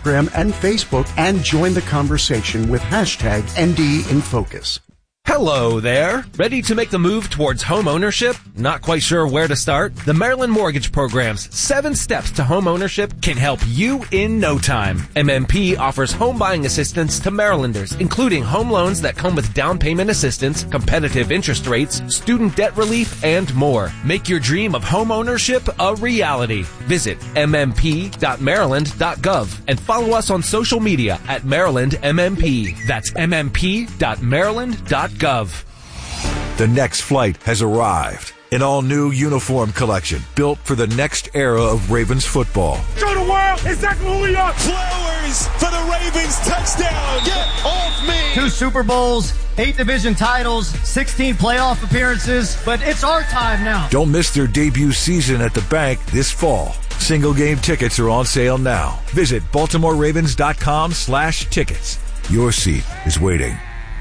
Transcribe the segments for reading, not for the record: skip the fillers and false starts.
Instagram and Facebook and join the conversation with hashtag NDInFocus. Hello there. Ready to make the move towards home ownership? Not quite sure where to start? The Maryland Mortgage Program's 7 steps to home ownership can help you in no time. MMP offers home buying assistance to Marylanders, including home loans that come with down payment assistance, competitive interest rates, student debt relief, and more. Make your dream of home ownership a reality. Visit mmp.maryland.gov and follow us on social media at Maryland MMP. That's mmp.maryland.gov. The next flight has arrived. An all-new uniform collection built for the next era of Ravens football. Show the world exactly who we are. Flowers for the Ravens touchdown. Get off me. 2 Super Bowls, 8 division titles, 16 playoff appearances, but it's our time now. Don't miss their debut season at the bank this fall. Single game tickets are on sale now. Visit BaltimoreRavens.com/tickets. Your seat is waiting.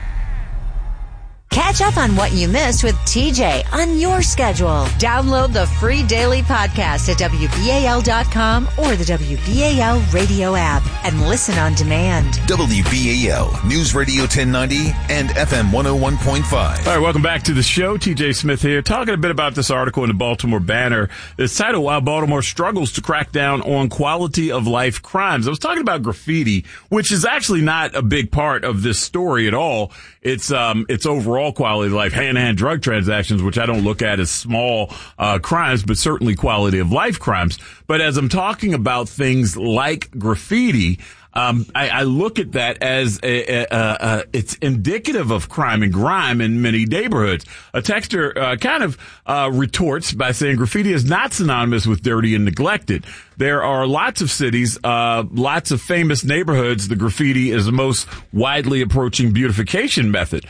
Catch up on what you missed with TJ on your schedule. Download the free daily podcast at WBAL.com or the WBAL radio app and listen on demand. WBAL News Radio 1090 and FM 101.5. All right, welcome back to the show. TJ Smith here, talking a bit about this article in the Baltimore Banner. It's titled, While Baltimore Struggles to Crack Down on Quality of Life Crimes. I was talking about graffiti, which is actually not a big part of this story at all. It's overall quality of life, hand-to-hand drug transactions, which I don't look at as small crimes, but certainly quality of life crimes. But as I'm talking about things like graffiti, I look at that as it's indicative of crime and grime in many neighborhoods. A texter kind of retorts by saying graffiti is not synonymous with dirty and neglected. There are lots of cities, lots of famous neighborhoods. The graffiti is the most widely approaching beautification method.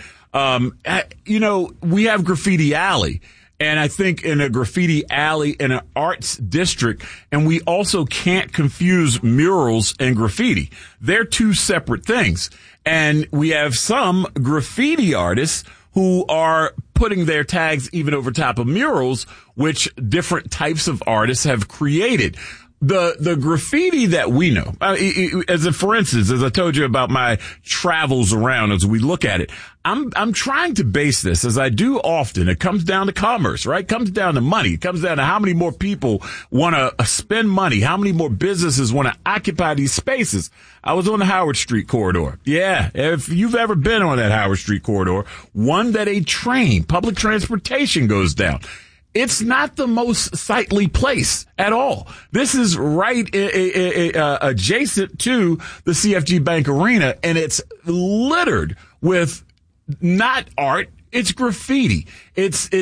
We have Graffiti Alley. And I think in a graffiti alley in an arts district, and we also can't confuse murals and graffiti. They're 2 separate things. And we have some graffiti artists who are putting their tags even over top of murals, which different types of artists have created. The graffiti that we know, for instance, as I told you about my travels around as we look at it, I'm trying to base this, as I do often. It comes down to commerce, right? It comes down to money. It comes down to how many more people want to spend money, how many more businesses want to occupy these spaces. I was on the Howard Street corridor. Yeah, if you've ever been on that Howard Street corridor, one that a train, public transportation goes down. It's not the most sightly place at all. This is right adjacent to the CFG Bank Arena, and it's littered with not art. It's graffiti. It's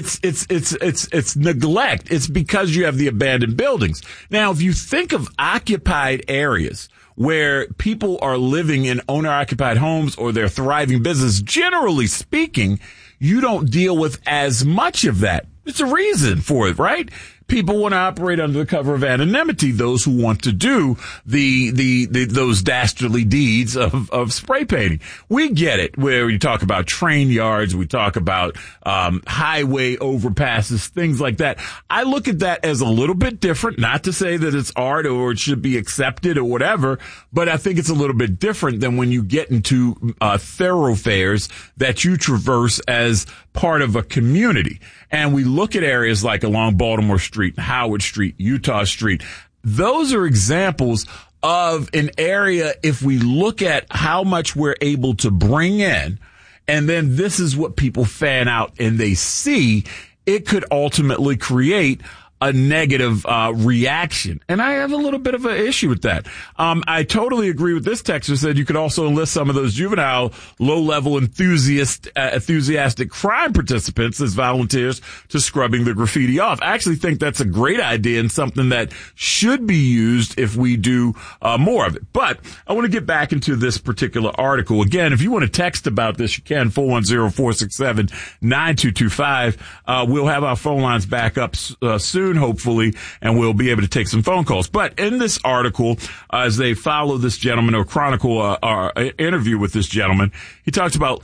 neglect. It's because you have the abandoned buildings. Now, if you think of occupied areas where people are living in owner-occupied homes or their thriving business, generally speaking, you don't deal with as much of that. It's a reason for it, right? People want to operate under the cover of anonymity, those who want to do those dastardly deeds of spray painting. We get it, where you talk about train yards, we talk about highway overpasses, things like that. I look at that as a little bit different, not to say that it's art or it should be accepted or whatever, but I think it's a little bit different than when you get into thoroughfares that you traverse as part of a community. And we look at areas like along Baltimore Street, Howard Street, Utah Street. Those are examples of an area, if we look at how much we're able to bring in, and then this is what people fan out and they see, it could ultimately create a negative reaction. And I have a little bit of an issue with that. I totally agree with this texter said you could also enlist some of those juvenile low-level enthusiastic crime participants as volunteers to scrubbing the graffiti off. I actually think that's a great idea and something that should be used if we do more of it. But I want to get back into this particular article. Again, if you want to text about this, you can, 410-467-9225. We'll have our phone lines back up soon. soon, hopefully, and we'll be able to take some phone calls. But in this article, as they follow this gentleman or chronicle our interview with this gentleman, he talks about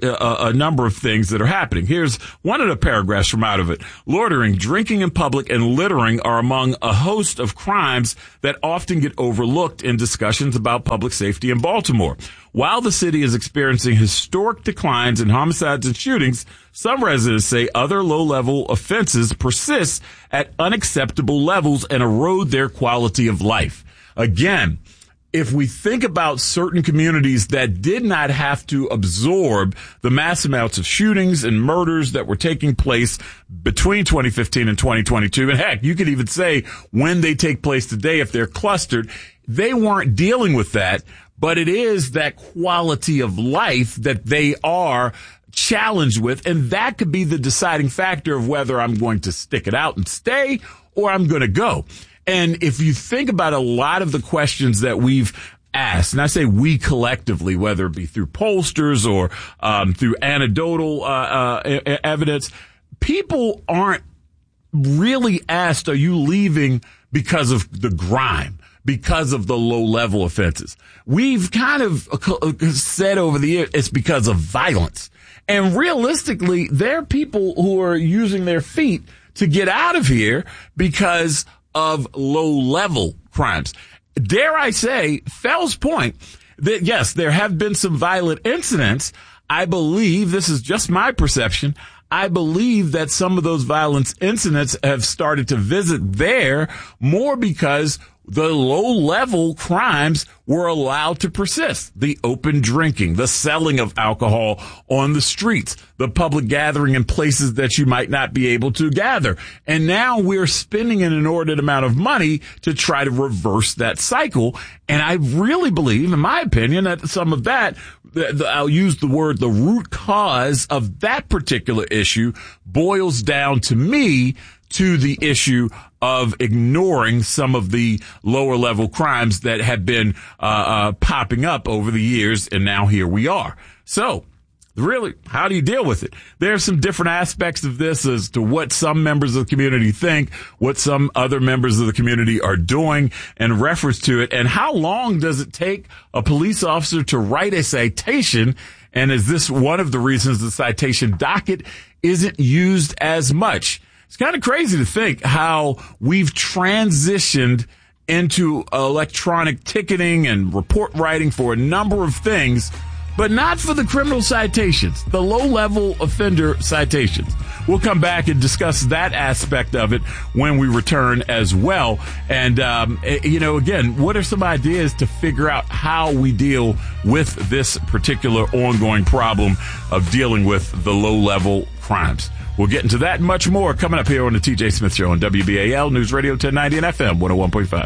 a number of things that are happening. Here's one of the paragraphs from out of it. Loitering, drinking in public, and littering are among a host of crimes that often get overlooked in discussions about public safety in Baltimore. While the city is experiencing historic declines in homicides and shootings, some residents say other low-level offenses persist at unacceptable levels and erode their quality of life. Again, if we think about certain communities that did not have to absorb the mass amounts of shootings and murders that were taking place between 2015 and 2022, and heck, you could even say when they take place today, if they're clustered, they weren't dealing with that. But it is that quality of life that they are challenged with, and that could be the deciding factor of whether I'm going to stick it out and stay or I'm going to go. And if you think about a lot of the questions that we've asked, and I say we collectively, whether it be through pollsters or through anecdotal evidence, people aren't really asked, are you leaving because of the grime? Because of the low-level offenses. We've kind of said over the years it's because of violence. And realistically, there are people who are using their feet to get out of here because of low-level crimes. Dare I say, Fells point that, yes, there have been some violent incidents. I believe, this is just my perception, I believe that some of those violence incidents have started to visit there more because the low-level crimes were allowed to persist. The open drinking, the selling of alcohol on the streets, the public gathering in places that you might not be able to gather. And now we're spending an inordinate amount of money to try to reverse that cycle. And I really believe, in my opinion, that some of that, I'll use the word, the root cause of that particular issue boils down to me to the issue of ignoring some of the lower level crimes that have been popping up over the years, and now here we are. So, really, how do you deal with it? There are some different aspects of this as to what some members of the community think, what some other members of the community are doing in reference to it, and how long does it take a police officer to write a citation, and is this one of the reasons the citation docket isn't used as much? It's kind of crazy to think how we've transitioned into electronic ticketing and report writing for a number of things, but not for the criminal citations, the low-level offender citations. We'll come back and discuss that aspect of it when we return as well. And, again, what are some ideas to figure out how we deal with this particular ongoing problem of dealing with the low-level crimes? We'll get into that and much more coming up here on the TJ Smith Show on WBAL News Radio 1090 and FM 101.5.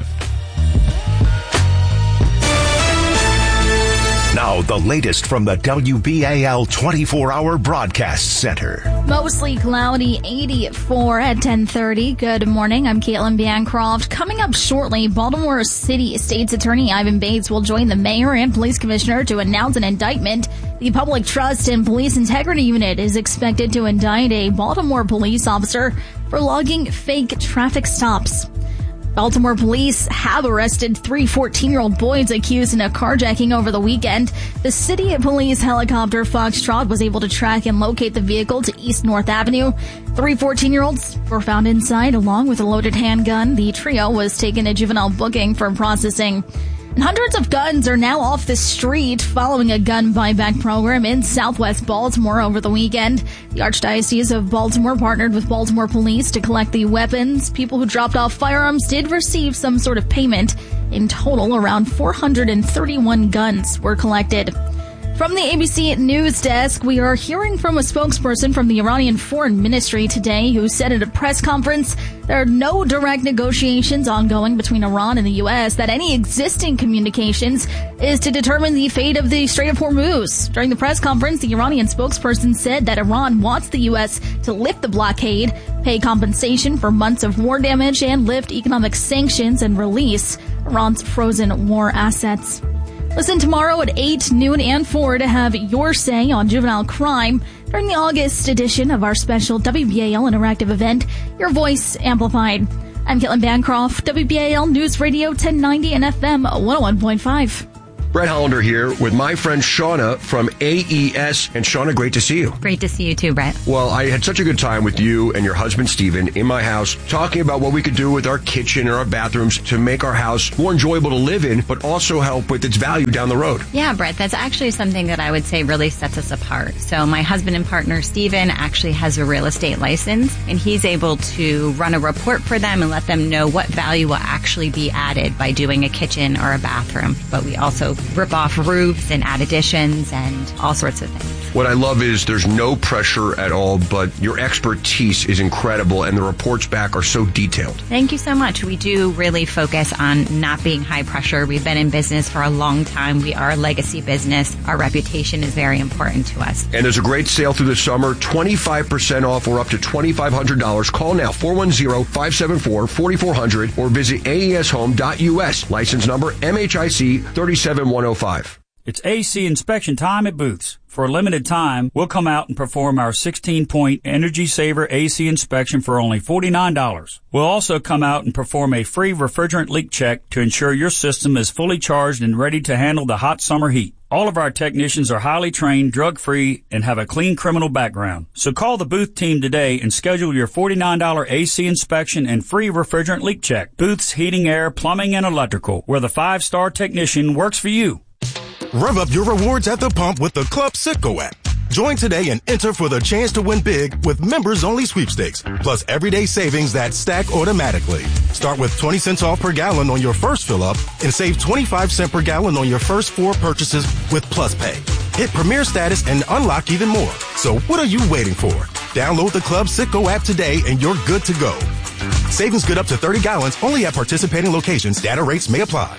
Now, the latest from the WBAL 24-hour broadcast center. Mostly cloudy, 84 at 10:30. Good morning. I'm Caitlin Bancroft. Coming up shortly, Baltimore City State's Attorney Ivan Bates will join the mayor and police commissioner to announce an indictment. The Public Trust and Police Integrity Unit is expected to indict a Baltimore police officer for logging fake traffic stops. Baltimore police have arrested 3 14-year-old boys accused in a carjacking over the weekend. The city police helicopter Foxtrot was able to track and locate the vehicle to East North Avenue. 3 14-year-olds were found inside along with a loaded handgun. The trio was taken to juvenile booking for processing. And hundreds of guns are now off the street following a gun buyback program in Southwest Baltimore over the weekend. The Archdiocese of Baltimore partnered with Baltimore Police to collect the weapons. People who dropped off firearms did receive some sort of payment. In total, around 431 guns were collected. From the ABC News Desk, we are hearing from a spokesperson from the Iranian Foreign Ministry today who said at a press conference there are no direct negotiations ongoing between Iran and the U.S., that any existing communications is to determine the fate of the Strait of Hormuz. During the press conference, the Iranian spokesperson said that Iran wants the U.S. to lift the blockade, pay compensation for months of war damage, and lift economic sanctions and release Iran's frozen war assets. Listen tomorrow at 8, noon, and 4 to have your say on juvenile crime. during the August edition of our special WBAL Interactive event, Your Voice Amplified. I'm Caitlin Bancroft, WBAL News Radio 1090 and FM 101.5. Brett Hollander here with my friend Shauna from AES. And Shauna, great to see you. Great to see you too, Brett. Well, I had such a good time with you and your husband, Steven, in my house, talking about what we could do with our kitchen and our bathrooms to make our house more enjoyable to live in, but also help with its value down the road. Yeah, Brett, that's actually something that I would say really sets us apart. So my husband and partner, Steven, actually has a real estate license, and he's able to run a report for them and let them know what value will actually be added by doing a kitchen or a bathroom. But we also rip off roofs and add additions and all sorts of things. What I love is there's no pressure at all, but your expertise is incredible and the reports back are so detailed. Thank you so much. We do really focus on not being high pressure. We've been in business for a long time. We are a legacy business. Our reputation is very important to us. And there's a great sale through the summer, 25% off or up to $2,500. Call now, 410-574-4400 or visit aeshome.us. License number MHIC 37105. It's AC inspection time at Booth's. For a limited time, we'll come out and perform our 16-point Energy Saver AC inspection for only $49. We'll also come out and perform a free refrigerant leak check to ensure your system is fully charged and ready to handle the hot summer heat. All of our technicians are highly trained, drug-free, and have a clean criminal background. So call the Booth team today and schedule your $49 AC inspection and free refrigerant leak check. Booth's Heating, Air, Plumbing, and Electrical, where the 5-star technician works for you. Rev up your rewards at the pump with the Club Citgo app. Join today and enter for the chance to win big with members-only sweepstakes, plus everyday savings that stack automatically. Start with 20 cents off per gallon on your first fill-up and save 25 cents per gallon on your first 4 purchases with Plus Pay. Hit Premier status and unlock even more. So what are you waiting for? Download the Club Citgo app today and you're good to go. Savings good up to 30 gallons only at participating locations. Data rates may apply.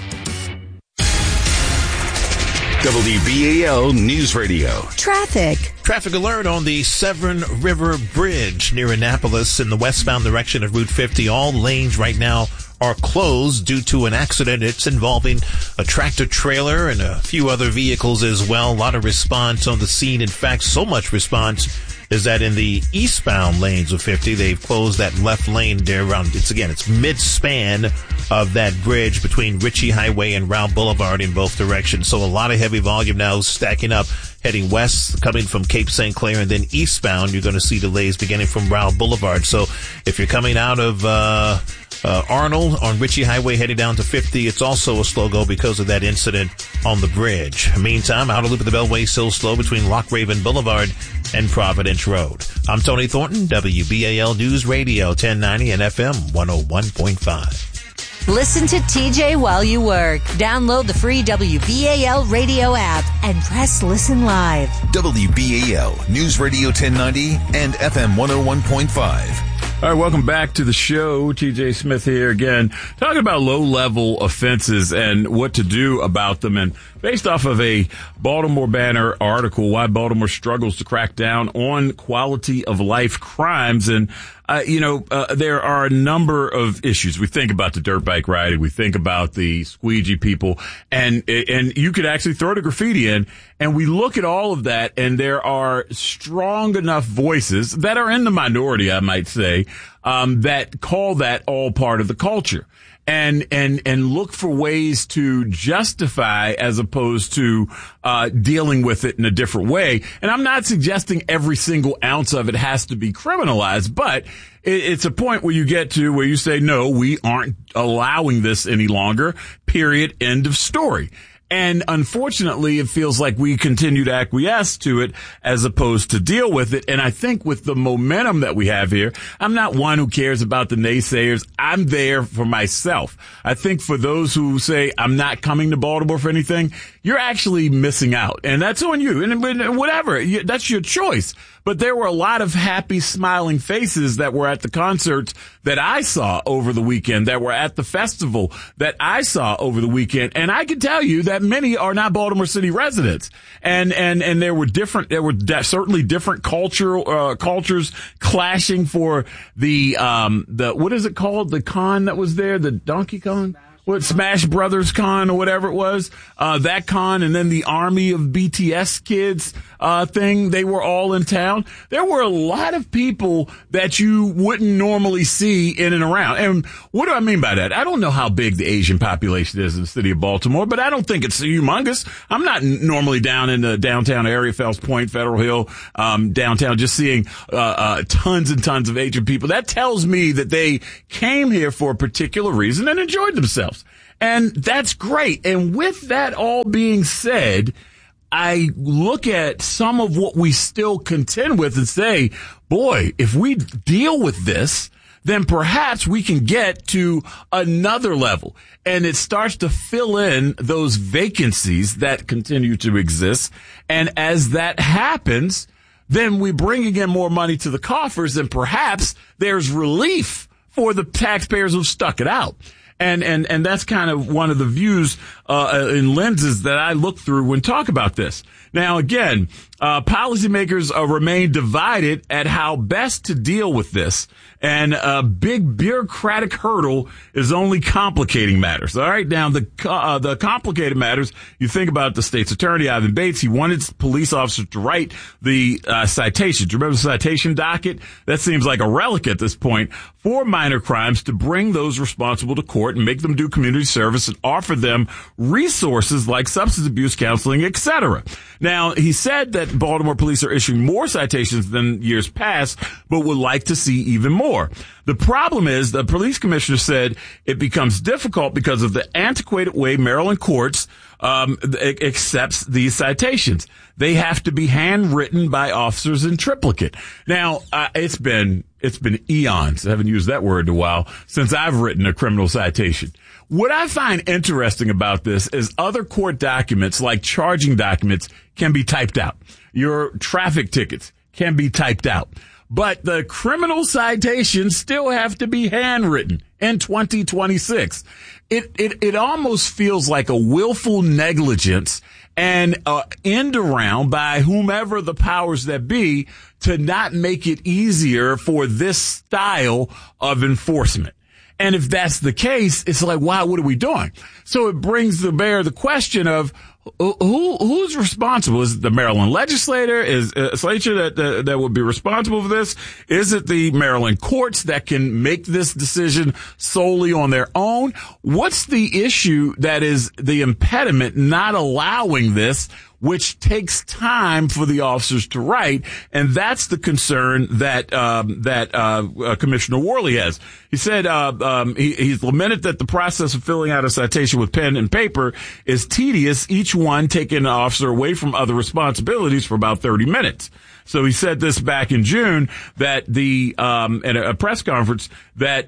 WBAL News Radio. Traffic alert on the Severn River Bridge near Annapolis in the westbound direction of Route 50. All lanes right now are closed due to an accident. It's involving a tractor trailer and a few other vehicles as well. A lot of response on the scene. In fact, so much response is that in the eastbound lanes of 50, they've closed that left lane there around, it's mid-span of that bridge between Ritchie Highway and Round Boulevard in both directions. So a lot of heavy volume now stacking up, heading west, coming from Cape St. Clair, and then eastbound, you're going to see delays beginning from Round Boulevard. So if you're coming out of Arnold on Ritchie Highway heading down to 50, it's also a slow go because of that incident on the bridge. Meantime, outer loop of the Beltway still slow between Loch Raven Boulevard and Providence Road. I'm Tony Thornton, WBAL News Radio 1090 and FM 101.5. Listen to TJ while you work. Download the free WBAL radio app and press listen live. WBAL News Radio 1090 and FM 101.5. All right, welcome back to the show. TJ Smith here again, talking about low-level offenses and what to do about them. And based off of a Baltimore Banner article, why Baltimore struggles to crack down on quality of life crimes. And, there are a number of issues. We think about the dirt bike riding. We think about the squeegee people. And you could actually throw the graffiti in. And we look at all of that, and there are strong enough voices that are in the minority, I might say, that call that all part of the culture. And look for ways to justify as opposed to, dealing with it in a different way. And I'm not suggesting every single ounce of it has to be criminalized, but it's a point where you get to where you say, no, we aren't allowing this any longer, period, end of story. And unfortunately, it feels like we continue to acquiesce to it as opposed to deal with it. And I think with the momentum that we have here, I'm not one who cares about the naysayers. I'm there for myself. I think for those who say I'm not coming to Baltimore for anything, you're actually missing out. And that's on you. And whatever, that's your choice. But there were a lot of happy, smiling faces that were at the concerts that I saw over the weekend, that were at the festival that I saw over the weekend. And I can tell you that many are not Baltimore City residents. And there were certainly different cultures clashing for the what is it called? The con that was there, the Donkey Kong? Smash Brothers Con or whatever it was, that con, and then the Army of BTS Kids thing, they were all in town. There were a lot of people that you wouldn't normally see in and around. And what do I mean by that? I don't know how big the Asian population is in the city of Baltimore, but I don't think it's humongous. I'm not normally down in the downtown area, Fells Point, Federal Hill, downtown, just seeing tons and tons of Asian people. That tells me that they came here for a particular reason and enjoyed themselves. And that's great. And with that all being said, I look at some of what we still contend with and say, boy, if we deal with this, then perhaps we can get to another level. And it starts to fill in those vacancies that continue to exist. And as that happens, then we bring again more money to the coffers, and perhaps there's relief for the taxpayers who've stuck it out. And that's kind of one of the views and lenses that I look through when talk about this. Now, again, policymakers remain divided at how best to deal with this. And a big bureaucratic hurdle is only complicating matters. All right. Now, the complicated matters, you think about the state's attorney, Ivan Bates. He wanted police officers to write the citations. Remember the citation docket? That seems like a relic at this point for minor crimes, to bring those responsible to court and make them do community service and offer them resources like substance abuse counseling, etc. Now, he said that Baltimore police are issuing more citations than years past, but would like to see even more. The problem is the police commissioner said it becomes difficult because of the antiquated way Maryland courts accepts these citations. They have to be handwritten by officers in triplicate. Now, it's been eons, I haven't used that word in a while, since I've written a criminal citation. What I find interesting about this is other court documents, like charging documents, can be typed out. Your traffic tickets can be typed out. But the criminal citations still have to be handwritten in 2026. It almost feels like a willful negligence and end around by whomever the powers that be to not make it easier for this style of enforcement. And if that's the case, it's like, wow, what are we doing? So it brings to bear the question of who's responsible? Is it the Maryland legislature? Is legislature that would be responsible for this? Is it the Maryland courts that can make this decision solely on their own? What's the issue that is the impediment not allowing this, which takes time for the officers to write? And that's the concern that Commissioner Worley has. He said he's lamented that the process of filling out a citation with pen and paper is tedious, each one taking an officer away from other responsibilities for about 30 minutes. So he said this back in June that at a press conference that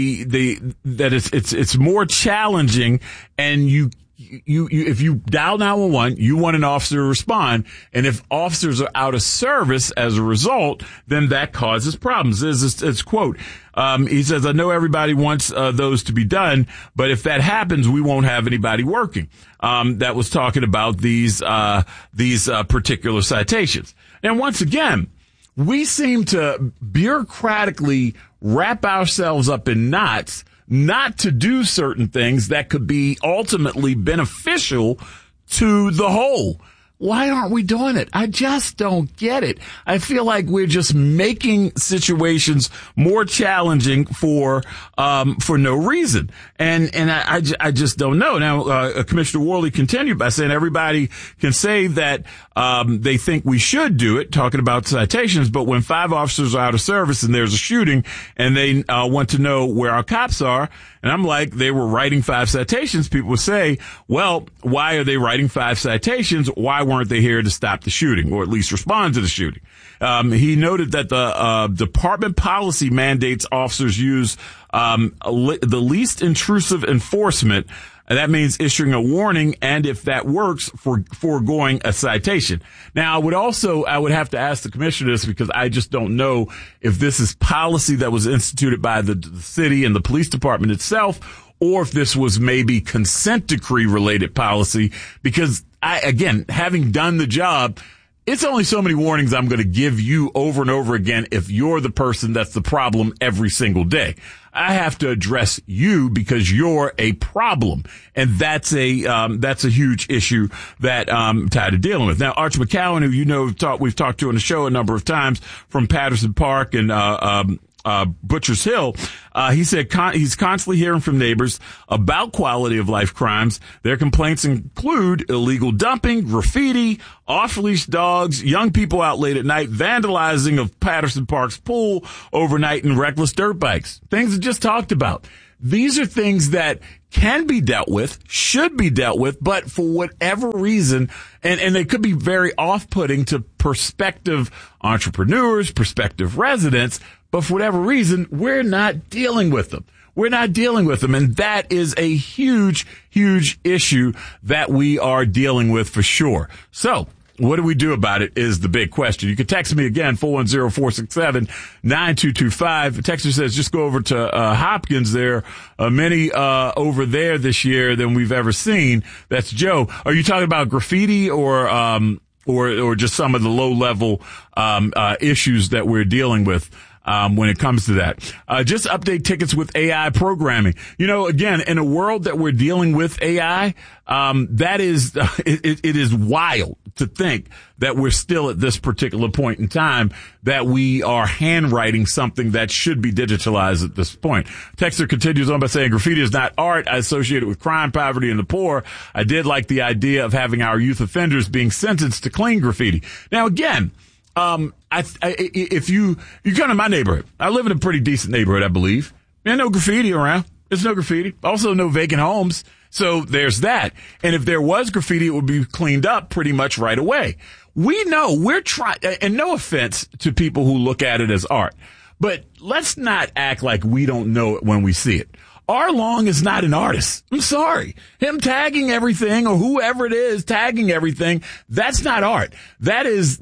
it's more challenging, and you if you dial 911, you want an officer to respond, and if officers are out of service as a result, then that causes problems. It's quote. He says, I know everybody wants those to be done, but if that happens, we won't have anybody working. That was talking about these particular citations. And once again, we seem to bureaucratically wrap ourselves up in knots not to do certain things that could be ultimately beneficial to the whole. Why aren't we doing it? I just don't get it. I feel like we're just making situations more challenging for no reason. And I just don't know. Now, Commissioner Worley continued by saying everybody can say that they think we should do it, talking about citations, but when 5 officers are out of service and there's a shooting and they want to know where our cops are, and I'm like, they were writing 5 citations, people would say, well, why are they writing 5 citations? Why weren't they here to stop the shooting, or at least respond to the shooting? He noted that the department policy mandates officers use the least intrusive enforcement. And that means issuing a warning, and if that works, for foregoing a citation. Now, I would have to ask the commissioner this, because I just don't know if this is policy that was instituted by the city and the police department itself, or if this was maybe consent decree related policy, because having done the job, it's only so many warnings I'm going to give you over and over again if you're the person that's the problem every single day. I have to address you because you're a problem. And that's a huge issue that I'm tired of dealing with. Now, Arch McCowan, who we've talked to on the show a number of times from Patterson Park and Butcher's Hill, he said he's constantly hearing from neighbors about quality of life crimes. Their complaints include illegal dumping, graffiti, off-leash dogs, young people out late at night, vandalizing of Patterson Park's pool overnight, and reckless dirt bikes. Things that just talked about. These are things that can be dealt with, should be dealt with, but for whatever reason, and they could be very off-putting to prospective entrepreneurs, prospective residents, but for whatever reason, we're not dealing with them. We're not dealing with them. And that is a huge, huge issue that we are dealing with for sure. So what do we do about it is the big question. You can text me again, 410-467-9225. The texter says just go over to Hopkins. There are many over there this year than we've ever seen. That's Joe. Are you talking about graffiti or just some of the low-level issues that we're dealing with? When it comes to that, just update tickets with AI programming. Again, in a world that we're dealing with AI, that is, it is wild to think that we're still at this particular point in time that we are handwriting something that should be digitalized at this point. Texter continues on by saying graffiti is not art. I associate it with crime, poverty, and the poor. I did like the idea of having our youth offenders being sentenced to clean graffiti. Now, again, if you come to my neighborhood, I live in a pretty decent neighborhood, I believe. There's no graffiti around. There's no graffiti. Also, no vacant homes. So there's that. And if there was graffiti, it would be cleaned up pretty much right away. We know we're trying, and no offense to people who look at it as art, but let's not act like we don't know it when we see it. R. Long is not an artist. I'm sorry. Him tagging everything or whoever it is tagging everything, that's not art. That is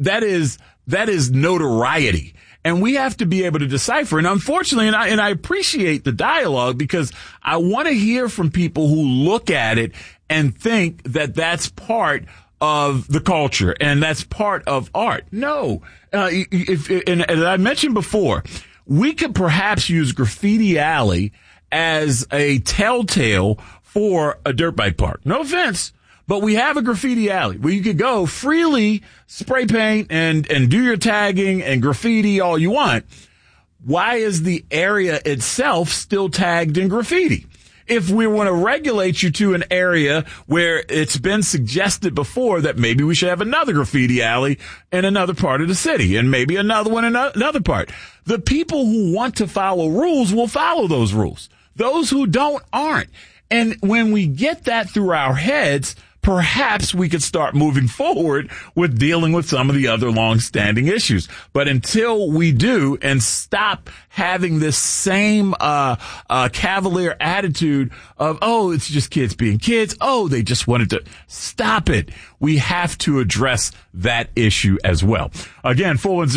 notoriety. And we have to be able to decipher. And unfortunately, and I appreciate the dialogue because I want to hear from people who look at it and think that that's part of the culture and that's part of art. No. And as I mentioned before, we could perhaps use Graffiti Alley as a telltale for a dirt bike park. No offense, but we have a graffiti alley where you could go freely spray paint and do your tagging and graffiti all you want. Why is the area itself still tagged in graffiti? If we want to regulate you to an area where it's been suggested before that maybe we should have another graffiti alley in another part of the city and maybe another one in another part. The people who want to follow rules will follow those rules. Those who don't aren't. And when we get that through our heads, perhaps we could start moving forward with dealing with some of the other long-standing issues. But until we do and stop having this same cavalier attitude of, oh, it's just kids being kids. Oh, they just wanted to stop it. We have to address that issue as well. Again,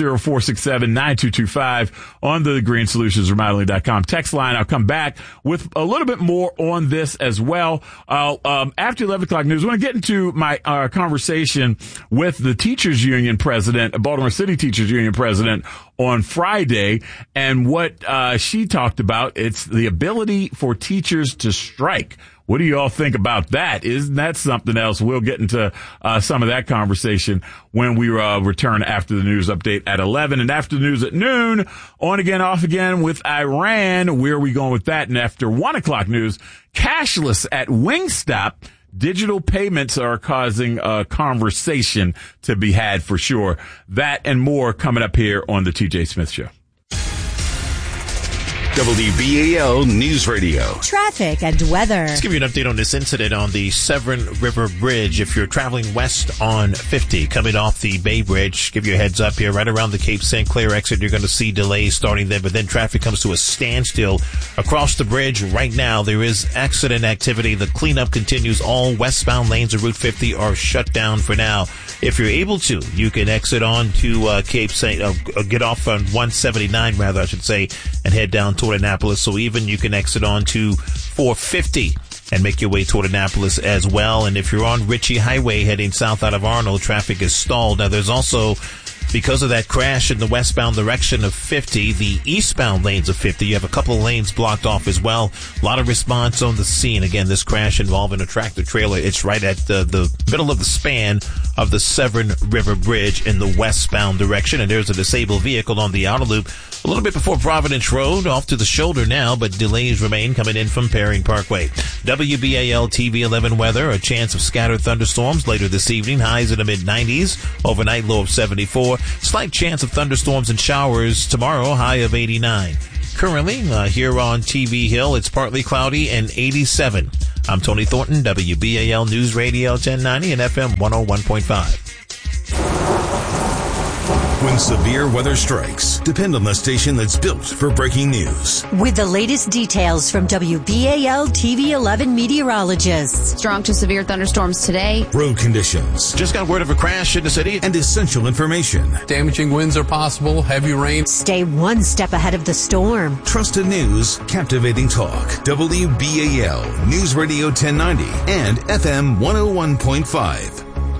410-467-9225 on the Green Solutions Remodeling.com text line. I'll come back with a little bit more on this as well. After 11 o'clock news, I want to get into my conversation with the Teachers Union president, Baltimore City Teachers Union president, on Friday, and what she talked about. It's the ability for teachers to strike. What do you all think about that? Isn't that something else? We'll get into some of that conversation when we return after the news update at 11. And after the news at noon, on again, off again with Iran. Where are we going with that? And after 1 o'clock news, cashless at Wingstop. Digital payments are causing a conversation to be had for sure. That and more coming up here on the TJ Smith Show. WBAL News Radio. Traffic and weather. Let's give you an update on this incident on the Severn River Bridge. If you're traveling west on 50, coming off the Bay Bridge, give you a heads up here. Right around the Cape St. Clair exit, you're going to see delays starting there, but then traffic comes to a standstill across the bridge. Right now, there is accident activity. The cleanup continues. All westbound lanes of Route 50 are shut down for now. If you're able to, you can exit on to Cape St. Get off on 179, rather, I should say, and head down toward Annapolis. So even you can exit on to 450 and make your way toward Annapolis as well. And if you're on Ritchie Highway heading south out of Arnold, traffic is stalled. Now, there's also, because of that crash in the westbound direction of 50, the eastbound lanes of 50, you have a couple of lanes blocked off as well. A lot of response on the scene. Again, this crash involving a tractor trailer. It's right at the middle of the span of the Severn River Bridge in the westbound direction. And there's a disabled vehicle on the outer loop a little bit before Providence Road, off to the shoulder now, but delays remain coming in from Perring Parkway. WBAL TV 11 weather, a chance of scattered thunderstorms later this evening, highs in the mid-90s, overnight low of 74. Slight chance of thunderstorms and showers tomorrow, high of 89. Currently, here on TV Hill, it's partly cloudy and 87. I'm Tony Thornton, WBAL News Radio 1090 and FM 101.5. When severe weather strikes, depend on the station that's built for breaking news. With the latest details from WBAL TV 11 meteorologists. Strong to severe thunderstorms today. Road conditions. Just got word of a crash in the city. And essential information. Damaging winds are possible. Heavy rain. Stay one step ahead of the storm. Trusted news, captivating talk. WBAL News Radio 1090 and FM 101.5.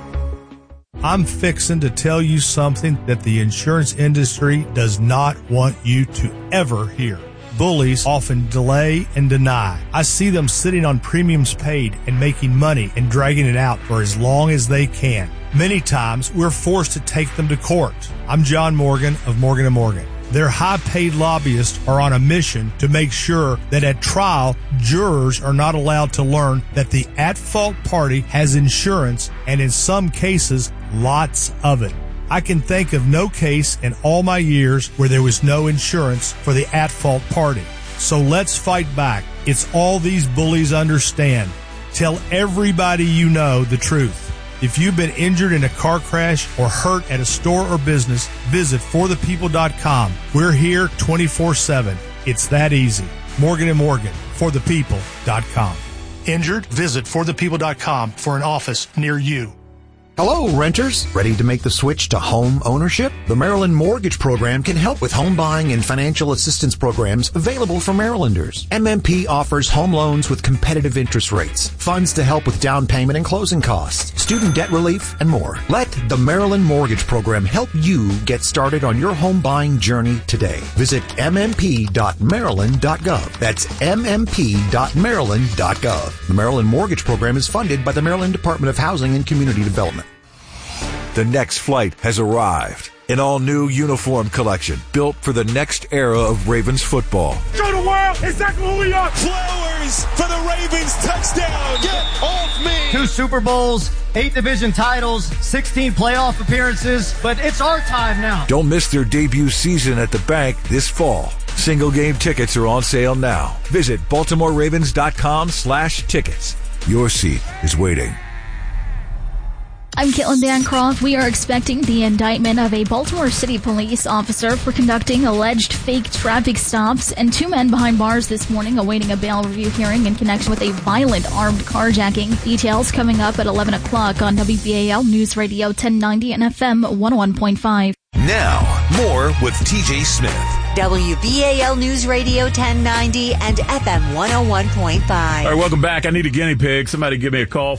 I'm fixing to tell you something that the insurance industry does not want you to ever hear. Bullies often delay and deny. I see them sitting on premiums paid and making money and dragging it out for as long as they can. Many times, we're forced to take them to court. I'm John Morgan of Morgan & Morgan. Their high-paid lobbyists are on a mission to make sure that at trial, jurors are not allowed to learn that the at-fault party has insurance, and in some cases, lots of it. I can think of no case in all my years where there was no insurance for the at-fault party. So let's fight back. It's all these bullies understand. Tell everybody you know the truth. If you've been injured in a car crash or hurt at a store or business, visit forthepeople.com. We're here 24/7. It's that easy. Morgan & Morgan, forthepeople.com. Injured? Visit forthepeople.com for an office near you. Hello, renters. Ready to make the switch to home ownership? The Maryland Mortgage Program can help with home buying and financial assistance programs available for Marylanders. MMP offers home loans with competitive interest rates, funds to help with down payment and closing costs, student debt relief, and more. Let the Maryland Mortgage Program help you get started on your home buying journey today. Visit mmp.maryland.gov. That's mmp.maryland.gov. The Maryland Mortgage Program is funded by the Maryland Department of Housing and Community Development. The next flight has arrived. An all-new uniform collection built for the next era of Ravens football. Show the world exactly who we are. Flowers for the Ravens, touchdown. Get off me. 2 Super Bowls, 8 division titles, 16 playoff appearances, but it's our time now. Don't miss their debut season at the bank this fall. Single game tickets are on sale now. Visit BaltimoreRavens.com/tickets. Your seat is waiting. I'm Caitlin Bancroft. We are expecting the indictment of a Baltimore City police officer for conducting alleged fake traffic stops, and 2 men behind bars this morning awaiting a bail review hearing in connection with a violent armed carjacking. Details coming up at 11 o'clock on WBAL News Radio 1090 and FM 101.5. Now, more with TJ Smith. WBAL News Radio 1090 and FM 101.5. All right, welcome back. I need a guinea pig. Somebody give me a call,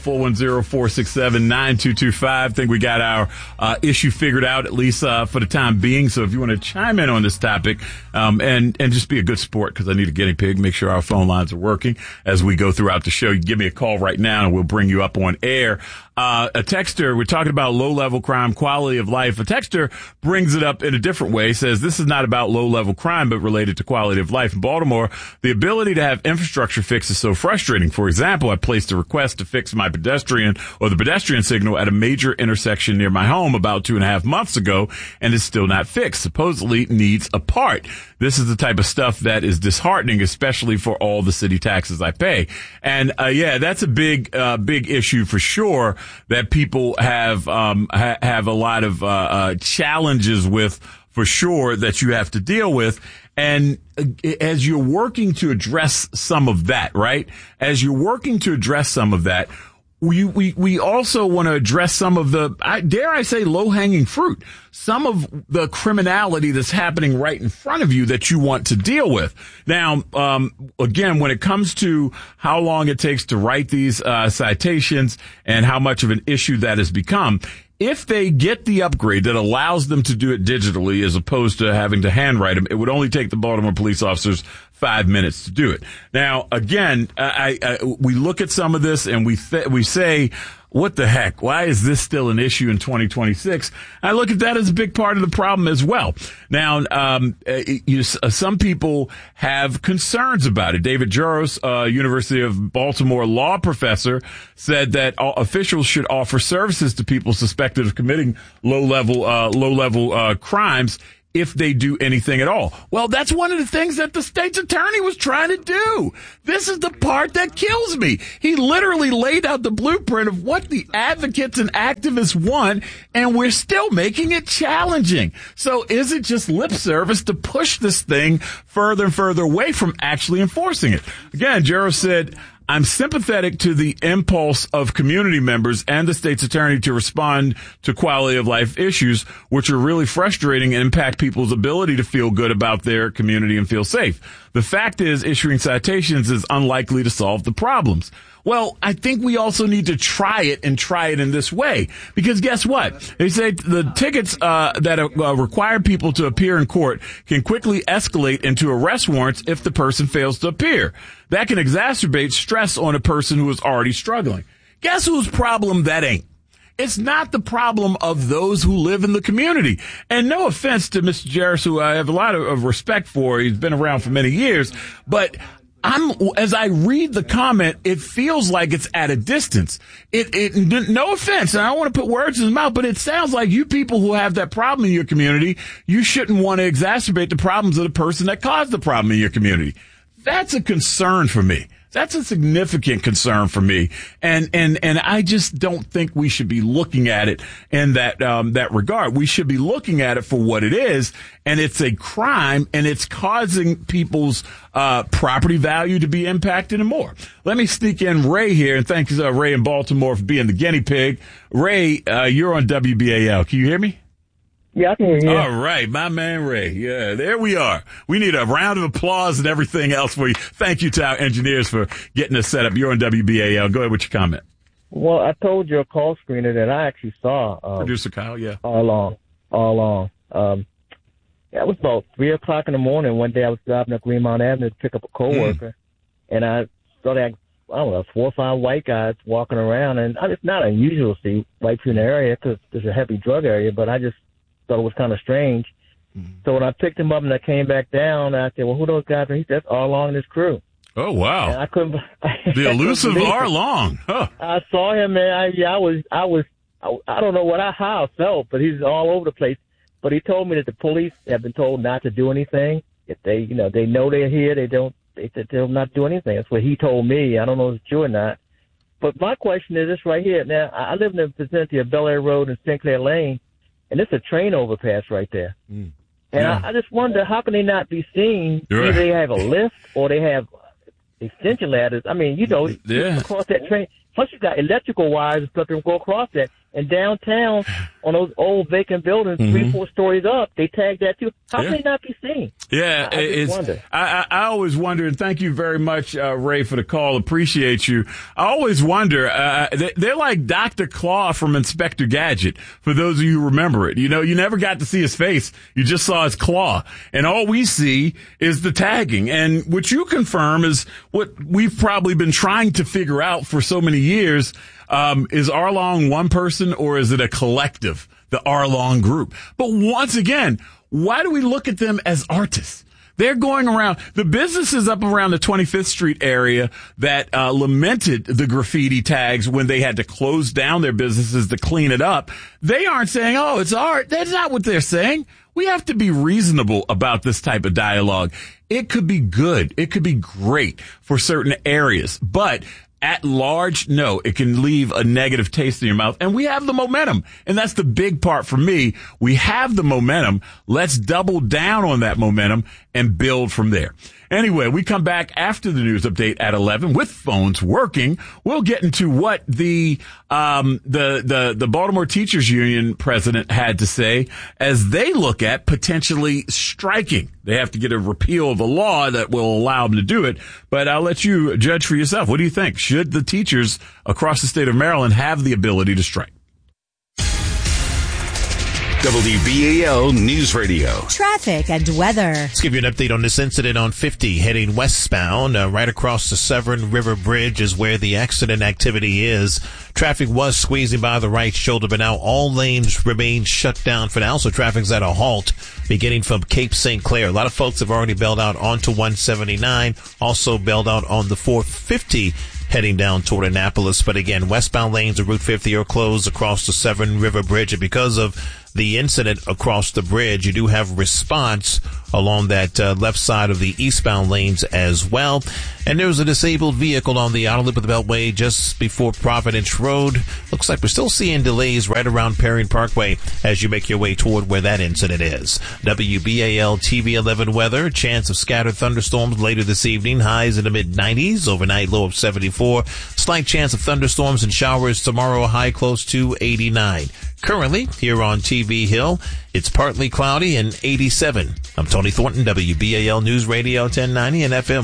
410-467-9225. Think we got our issue figured out, at least for the time being. So if you want to chime in on this topic and just be a good sport, because I need a guinea pig, make sure our phone lines are working as we go throughout the show. You give me a call right now, and we'll bring you up on air. A texter, we're talking about low-level crime, quality of life. A texter brings it up in a different way, says this is not about low-level crime, but related to quality of life. In Baltimore, the ability to have infrastructure fixed is so frustrating. For example, I placed a request to fix my pedestrian signal at a major intersection near my home about 2.5 months ago, and it's still not fixed. Supposedly needs a part. This is the type of stuff that is disheartening, especially for all the city taxes I pay. And, that's a big issue for sure, that people have a lot of challenges with, for sure, that you have to deal with. And as you're working to address some of that, right? As you're working to address some of that, we also want to address some of the, dare I say, low-hanging fruit, some of the criminality that's happening right in front of you that you want to deal with. Now, again, when it comes to how long it takes to write these citations and how much of an issue that has become, if they get the upgrade that allows them to do it digitally as opposed to having to handwrite them, it would only take the Baltimore police officers 5 minutes to do it. Now, again, we look at some of this and we say, what the heck? Why is this still an issue in 2026? I look at that as a big part of the problem as well. Now, some people have concerns about it. David Juros, University of Baltimore law professor, said that officials should offer services to people suspected of committing low-level crimes if they do anything at all. Well, that's one of the things that the state's attorney was trying to do. This is the part that kills me. He literally laid out the blueprint of what the advocates and activists want, and we're still making it challenging. So is it just lip service to push this thing further and further away from actually enforcing it? Again, Jarrow said, I'm sympathetic to the impulse of community members and the state's attorney to respond to quality of life issues, which are really frustrating and impact people's ability to feel good about their community and feel safe. The fact is, issuing citations is unlikely to solve the problems. Well, I think we also need to try it in this way, because guess what? They say the tickets that require people to appear in court can quickly escalate into arrest warrants if the person fails to appear. That can exacerbate stress on a person who is already struggling. Guess whose problem that ain't? It's not the problem of those who live in the community. And no offense to Mr. Jarris, who I have a lot of respect for. He's been around for many years, but as I read the comment, it feels like it's at a distance. No offense, and I don't want to put words in his mouth, but it sounds like you people who have that problem in your community, you shouldn't want to exacerbate the problems of the person that caused the problem in your community. That's a concern for me. That's a significant concern for me. And I just don't think we should be looking at it in that regard. We should be looking at it for what it is. And it's a crime, and it's causing people's property value to be impacted and more. Let me sneak in Ray here, and thanks Ray in Baltimore for being the guinea pig. Ray, you're on WBAL. Can you hear me? Yeah, I can hear you. All right, my man Ray. Yeah, there we are. We need a round of applause and everything else for you. Thank you to our engineers for getting us set up. You're on WBAL. Go ahead with your comment. Well, I told your call screener that I actually saw Producer Kyle, yeah. All along. It was about 3 o'clock in the morning. One day I was driving up Greenmount Avenue to pick up a coworker, and I saw that, 4 or 5 white guys walking around, and it's not unusual to see white people in the area because it's a heavy drug area, but I just thought it was kind of strange. So when I picked him up and I came back down, I said, well, who are those guys? And he said, Arlong and his crew. Oh, wow. And I couldn't. The elusive Arlong. Huh. I saw him, man. I don't know how I felt, but he's all over the place. But he told me that the police have been told not to do anything. If they know they're here, they'll not do anything. That's what he told me. I don't know if it's true or not. But my question is this right here. Now, I live in the vicinity of Bel Air Road and Sinclair Lane, and it's a train overpass right there. And I just wonder, how can they not be seen? Either they have a lift or they have extension ladders. I mean, across that train. Plus, you got electrical wires and stuff that go across that. And downtown, on those old vacant buildings, 3-4 stories up, they tag that too. How can they not be seen? Yeah, I always wonder, and thank you very much, Ray, for the call. Appreciate you. I always wonder, they're like Dr. Claw from Inspector Gadget, for those of you who remember it. You know, you never got to see his face. You just saw his claw. And all we see is the tagging. And what you confirm is what we've probably been trying to figure out for so many years. Is Arlong one person, or is it a collective, the Arlong group? But once again, why do we look at them as artists? They're going around, the businesses up around the 25th Street area that lamented the graffiti tags when they had to close down their businesses to clean it up. They aren't saying, oh, it's art. That's not what they're saying. We have to be reasonable about this type of dialogue. It could be good. It could be great for certain areas, but at large, no, it can leave a negative taste in your mouth. And we have the momentum. And that's the big part for me. We have the momentum. Let's double down on that momentum and build from there. Anyway, we come back after the news update at 11 with phones working. We'll get into what the Baltimore Teachers Union president had to say as they look at potentially striking. They have to get a repeal of a law that will allow them to do it. But I'll let you judge for yourself. What do you think? Should the teachers across the state of Maryland have the ability to strike? WBAL News Radio. Traffic and weather. Let's give you an update on this incident on 50 heading westbound. Right across the Severn River Bridge is where the accident activity is. Traffic was squeezing by the right shoulder, but now all lanes remain shut down for now. So traffic's at a halt beginning from Cape St. Clair. A lot of folks have already bailed out onto 179, also bailed out on the 450 heading down toward Annapolis. But again, westbound lanes of Route 50 are closed across the Severn River Bridge. And because of the incident across the bridge, you do have response along that left side of the eastbound lanes as well. And there's a disabled vehicle on the outer loop of the Beltway just before Providence Road. Looks like we're still seeing delays right around Perrine Parkway as you make your way toward where that incident is. WBAL TV 11 weather. Chance of scattered thunderstorms later this evening. Highs in the mid-90s. Overnight low of 74. Slight chance of thunderstorms and showers tomorrow. High close to 89. Currently, here on TV Hill, it's partly cloudy and 87. I'm Tony Thornton, WBAL News Radio 1090 and FM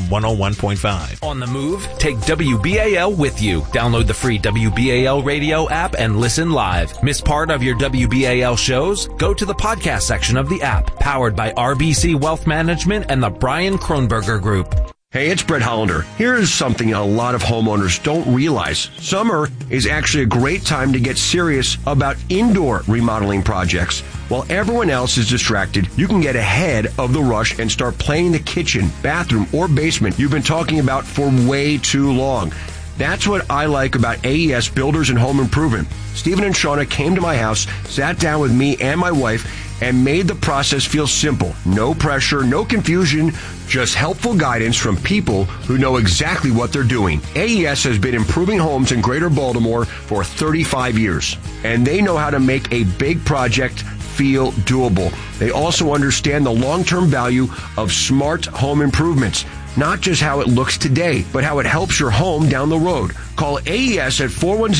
101.5. On the move, take WBAL with you. Download the free WBAL radio app and listen live. Miss part of your WBAL shows? Go to the podcast section of the app, powered by RBC Wealth Management and the Brian Kronberger Group. Hey, it's Brett Hollander. Here's something a lot of homeowners don't realize. Summer is actually a great time to get serious about indoor remodeling projects. While everyone else is distracted, you can get ahead of the rush and start planning the kitchen, bathroom, or basement you've been talking about for way too long. That's what I like about AES Builders and Home Improvement. Stephen and Shauna came to my house, sat down with me and my wife, and made the process feel simple. No pressure, no confusion, just helpful guidance from people who know exactly what they're doing. AES has been improving homes in Greater Baltimore for 35 years, and they know how to make a big project feel doable. They also understand the long-term value of smart home improvements. Not just how it looks today, but how it helps your home down the road. Call AES at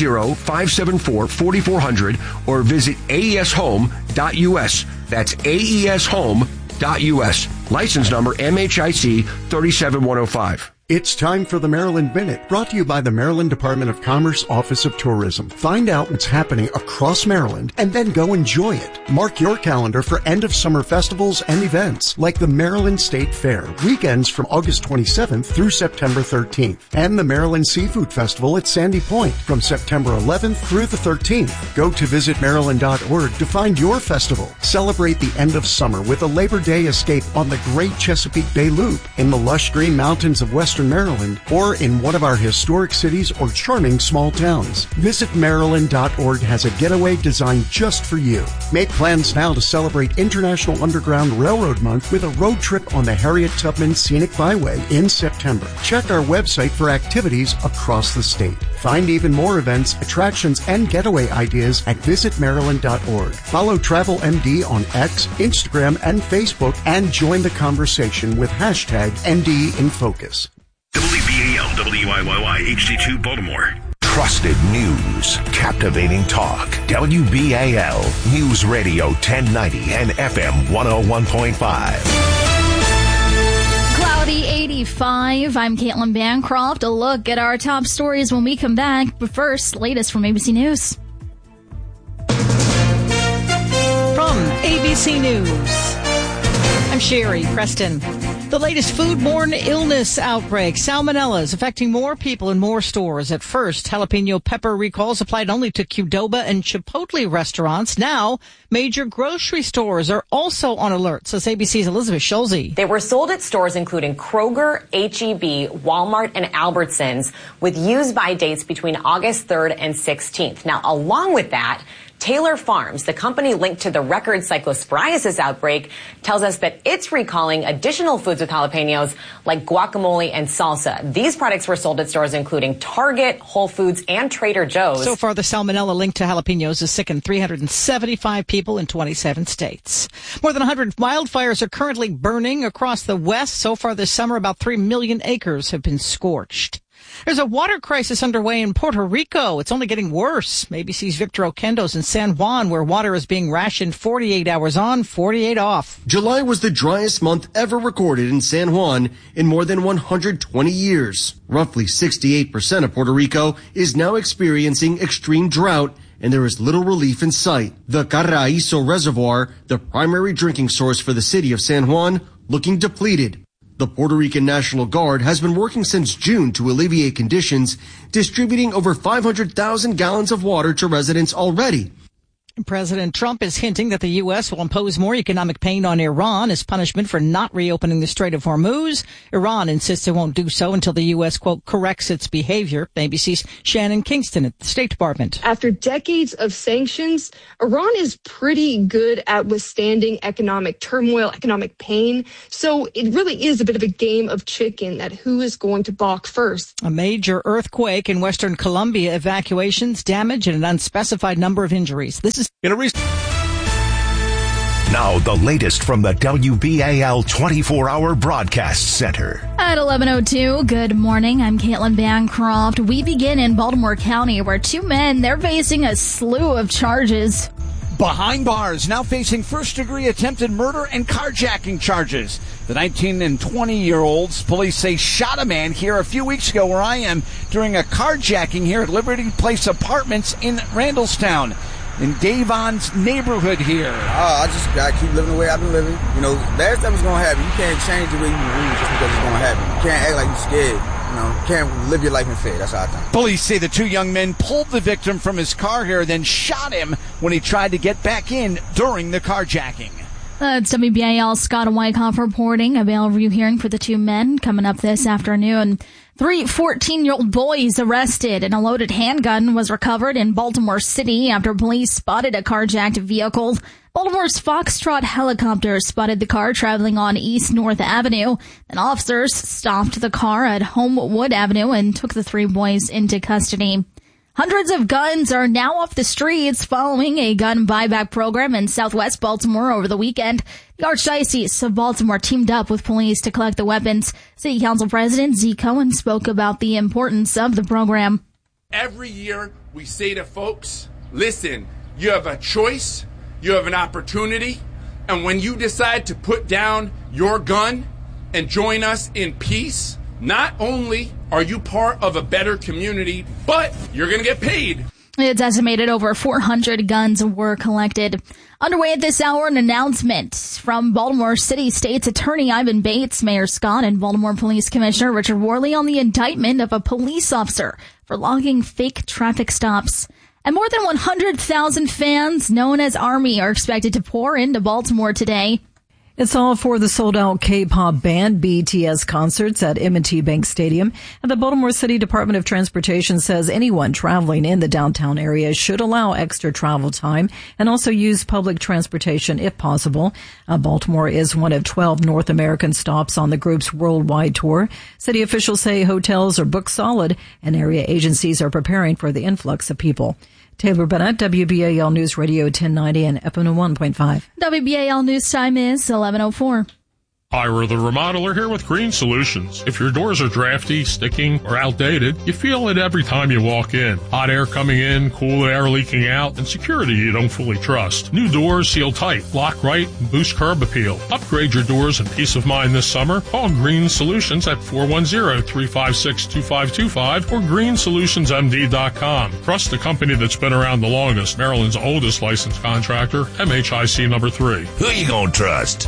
410-574-4400 or visit aeshome.us. That's aeshome.us. License number MHIC 37105. It's time for the Maryland Minute, brought to you by the Maryland Department of Commerce Office of Tourism. Find out what's happening across Maryland and then go enjoy it. Mark your calendar for end-of-summer festivals and events like the Maryland State Fair, weekends from August 27th through September 13th, and the Maryland Seafood Festival at Sandy Point from September 11th through the 13th. Go to visitmaryland.org to find your festival. Celebrate the end of summer with a Labor Day escape on the Great Chesapeake Bay Loop in the lush green mountains of Western Maryland or in one of our historic cities or charming small towns. VisitMaryland.org has a getaway designed just for you. Make plans now to celebrate International Underground Railroad Month with a road trip on the Harriet Tubman Scenic Byway in September. Check our website for activities across the state. Find even more events, attractions, and getaway ideas at visitmaryland.org. Follow Travel MD on X, Instagram, and Facebook, and join the conversation with hashtag NDInFocus. WBAL, WIYY, HD2 Baltimore. Trusted news, captivating talk. WBAL News Radio 1090 and FM 101.5. Cloudy 85. I'm Caitlin Bancroft. A look at our top stories when we come back. But first, latest from ABC News. From ABC News, I'm Sherry Preston. The latest foodborne illness outbreak, Salmonella, is affecting more people in more stores. At first, jalapeno pepper recalls applied only to Qdoba and Chipotle restaurants. Now, major grocery stores are also on alert, says ABC's Elizabeth Schulze. They were sold at stores including Kroger, H-E-B, Walmart, and Albertsons, with use-by dates between August 3rd and 16th. Now, along with that, Taylor Farms, the company linked to the record cyclosporiasis outbreak, tells us that it's recalling additional foods with jalapenos like guacamole and salsa. These products were sold at stores including Target, Whole Foods, and Trader Joe's. So far, the salmonella linked to jalapenos has sickened 375 people in 27 states. More than 100 wildfires are currently burning across the West. So far this summer, about 3 million acres have been scorched. There's a water crisis underway in Puerto Rico. It's only getting worse. ABC's Victor Oquendo's in San Juan, where water is being rationed 48 hours on, 48 off. July was the driest month ever recorded in San Juan in more than 120 years. Roughly 68% of Puerto Rico is now experiencing extreme drought, and there is little relief in sight. The Carraízo Reservoir, the primary drinking source for the city of San Juan, looking depleted. The Puerto Rican National Guard has been working since June to alleviate conditions, distributing over 500,000 gallons of water to residents already. President Trump is hinting that the U.S. will impose more economic pain on Iran as punishment for not reopening the Strait of Hormuz. Iran insists it won't do so until the U.S., quote, corrects its behavior. ABC's Shannon Kingston at the State Department. After decades of sanctions, Iran is pretty good at withstanding economic turmoil, economic pain. So it really is a bit of a game of chicken that who is going to balk first. A major earthquake in Western Colombia, evacuations, damage, and an unspecified number of injuries. This is Now the latest from the WBAL 24-hour broadcast center. At 11:02, good morning. I'm Caitlin Bancroft. We begin in Baltimore County, where two men, they're facing a slew of charges. Behind bars, now facing first-degree attempted murder and carjacking charges. The 19 and 20-year-olds, police say, shot a man here a few weeks ago where I am during a carjacking here at Liberty Place Apartments in Randallstown, in Davon's neighborhood here. I just got to keep living the way I've been living. You know, last time it's going to happen. You can't change the way you move just because it's going to happen. You can't act like you're scared. You know, you can't live your life in fear. That's how I think. Police say the two young men pulled the victim from his car here, then shot him when he tried to get back in during the carjacking. It's WBAL Scott Wyckoff reporting. A bail review hearing for the two men coming up this afternoon. 3 14-year-old boys arrested and a loaded handgun was recovered in Baltimore City after police spotted a carjacked vehicle. Baltimore's Foxtrot helicopter spotted the car traveling on East North Avenue. And officers stopped the car at Homewood Avenue and took the 3 boys into custody. Hundreds of guns are now off the streets following a gun buyback program in Southwest Baltimore over the weekend. The Archdiocese of Baltimore teamed up with police to collect the weapons. City Council President Zeke Cohen spoke about the importance of the program. Every year we say to folks, listen, you have a choice, you have an opportunity, and when you decide to put down your gun and join us in peace, not only are you part of a better community, but you're going to get paid. It's estimated over 400 guns were collected. Underway at this hour, an announcement from Baltimore City State's Attorney Ivan Bates, Mayor Scott, and Baltimore Police Commissioner Richard Worley on the indictment of a police officer for logging fake traffic stops. And more than 100,000 fans, known as Army, are expected to pour into Baltimore today. It's all for the sold-out K-pop band BTS concerts at M&T Bank Stadium. And the Baltimore City Department of Transportation says anyone traveling in the downtown area should allow extra travel time and also use public transportation if possible. Baltimore is one of 12 North American stops on the group's worldwide tour. City officials say hotels are booked solid and area agencies are preparing for the influx of people. Taylor Bennett, WBAL News Radio 1090 and FM 101.5. WBAL News Time is 11:04. Ira the Remodeler here with Green Solutions. If your doors are drafty, sticking, or outdated, you feel it every time you walk in. Hot air coming in, cool air leaking out, and security you don't fully trust. New doors seal tight, lock right, and boost curb appeal. Upgrade your doors and peace of mind this summer. Call Green Solutions at 410-356-2525 or greensolutionsmd.com. Trust the company that's been around the longest, Maryland's oldest licensed contractor, MHIC number 3. Who you gonna trust?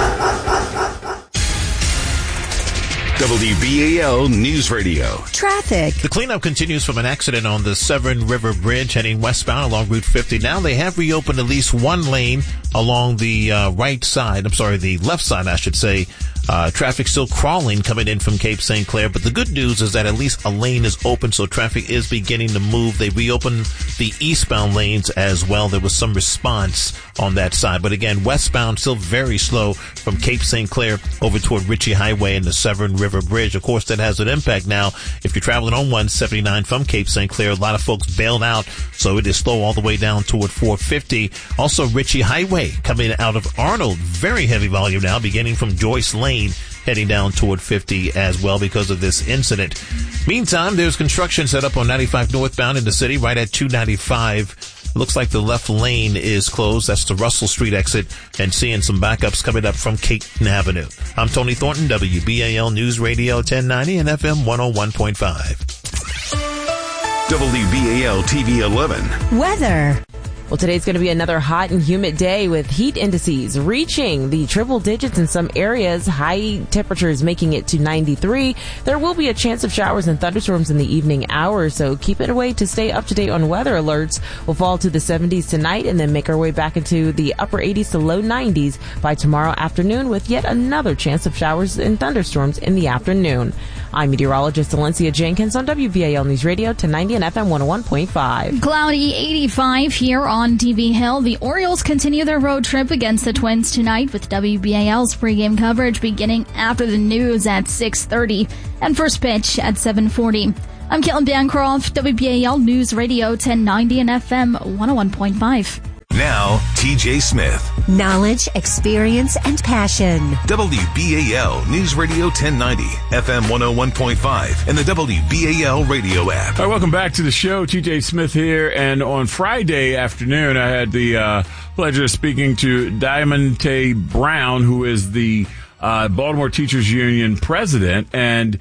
WBAL News Radio. Traffic. The cleanup continues from an accident on the Severn River Bridge heading westbound along Route 50. Now they have reopened at least one lane along the the left side, I should say, Traffic still crawling coming in from Cape St. Clair, but the good news is that at least a lane is open, so traffic is beginning to move. They reopened the eastbound lanes as well. There was some response on that side, but again, westbound still very slow from Cape St. Clair over toward Ritchie Highway and the Severn River Bridge. Of course, that has an impact now. If you're traveling on 179 from Cape St. Clair, a lot of folks bailed out, so it is slow all the way down toward 450. Also, Ritchie Highway coming out of Arnold, very heavy volume now, beginning from Joyce Lane, heading down toward 50 as well because of this incident. Meantime, there's construction set up on 95 northbound in the city right at 295. Looks like the left lane is closed. That's the Russell Street exit, and seeing some backups coming up from Caton Avenue. I'm Tony Thornton, WBAL News Radio 1090 and FM 101.5. WBAL TV 11. Weather. Well, today's going to be another hot and humid day with heat indices reaching the triple digits in some areas. High temperatures making it to 93. There will be a chance of showers and thunderstorms in the evening hours, so keep it away to stay up to date on weather alerts. We'll fall to the 70s tonight and then make our way back into the upper 80s to low 90s by tomorrow afternoon with yet another chance of showers and thunderstorms in the afternoon. I'm meteorologist Valencia Jenkins on WBAL News Radio 1090 and FM 101.5. Cloudy 85 here on DB Hill. The Orioles continue their road trip against the Twins tonight with WBAL's pregame coverage beginning after the news at 6:30 and first pitch at 7:40. I'm Caitlin Bancroft, WBAL News Radio 1090 and FM 101.5. Now, TJ Smith. Knowledge, experience, and passion. WBAL News Radio 1090, FM 101.5, and the WBAL radio app. All right, welcome back to the show. TJ Smith here. And on Friday afternoon, I had the pleasure of speaking to Diamante Brown, who is the Baltimore Teachers Union president. And